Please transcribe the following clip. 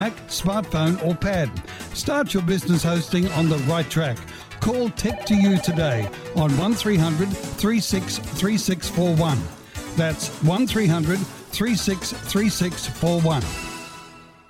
Mac, smartphone or pad. Start your business hosting on the right track. Call Tech2U today on 1300 363641. That's 1300 363641.